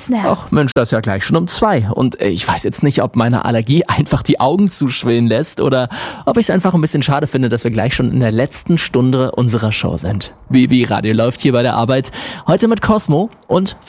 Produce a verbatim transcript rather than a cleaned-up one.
snap. Ach Mensch, das ist ja gleich schon um zwei. Und äh, ich weiß jetzt nicht, ob meine Allergie einfach die Augen zuschwillen lässt oder ob ich es einfach ein bisschen schade finde, dass wir gleich schon in der letzten Stunde unserer Show sind. Wie wie Radio läuft hier bei der Arbeit. Heute mit Cosmo und